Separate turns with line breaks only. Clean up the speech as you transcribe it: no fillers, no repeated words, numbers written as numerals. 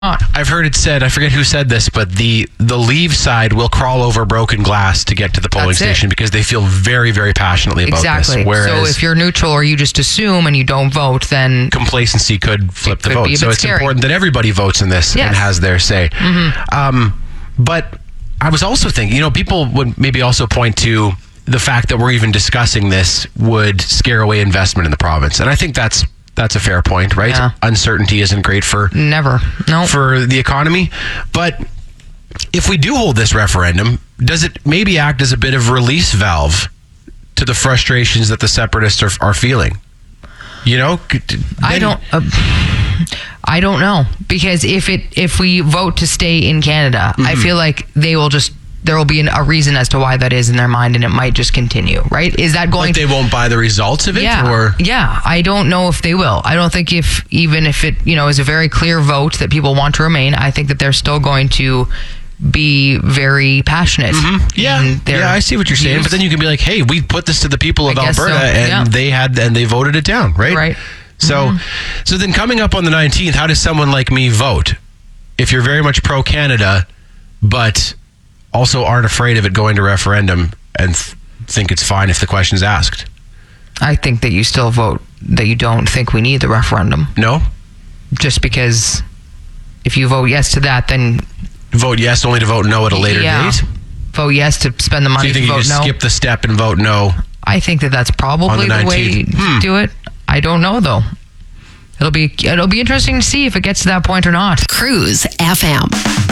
I've heard it said, I forget who said this, but the leave side will crawl over broken glass to get to the polling station because they feel very, very passionately about this. Whereas
so if you're neutral or you just assume and you don't vote, then
complacency could flip the vote. So it's
scary.
important that everybody votes in this and has their say. But I was also thinking, people would maybe also point to the fact that we're even discussing this would scare away investment in the province. And I think that's a fair point, right? Yeah. Uncertainty isn't great for the economy. But if we do hold this referendum, does it maybe act as a bit of release valve to the frustrations that the separatists are feeling?
I don't know, because if we vote to stay in Canada, I feel like there will be a reason as to why that is in their mind, and it might just continue, right? Is that going?
Like they won't buy the results of it?
Yeah, I don't know if they will. I don't think even if it is a very clear vote that people want to remain, I think that they're still going to be very passionate.
Yeah, I see what you're saying, but then you can be like, hey, we put this to the people of Alberta, and they voted it down, right?
Right.
So then coming up on the 19th, how does someone like me vote? If you're very much pro-Canada, but also aren't afraid of it going to referendum and think it's fine if the question's asked.
I think that you still vote that you don't think we need the referendum.
No?
Just because if you vote yes to that, then...
Vote yes only to vote no at a later date?
Vote yes to spend the money
to vote no? So you think you just skip the step and vote no?
I think that's probably the way to do it. I don't know, though. It'll be interesting to see if it gets to that point or not.
Cruise FM.